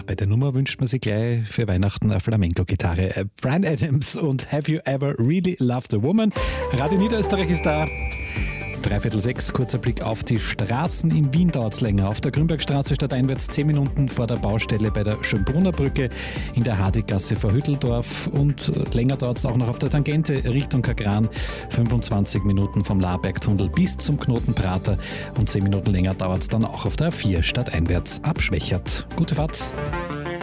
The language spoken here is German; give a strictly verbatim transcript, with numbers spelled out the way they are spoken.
bei der Nummer wünscht man sich gleich für Weihnachten eine Flamenco-Gitarre. Bryan Adams und Have You Ever Really Loved a Woman? Radio Niederösterreich ist da. Dreiviertel sechs, kurzer Blick auf die Straßen. In Wien dauert es länger. Auf der Grünbergstraße stadteinwärts zehn Minuten vor der Baustelle bei der Schönbrunner Brücke, in der Hardiggasse vor Hütteldorf und länger dauert es auch noch auf der Tangente Richtung Kagran. fünfundzwanzig Minuten vom Laarbergtunnel bis zum Knoten Prater und zehn Minuten länger dauert es dann auch auf der A vier stadteinwärts ab Schwächert. Gute Fahrt!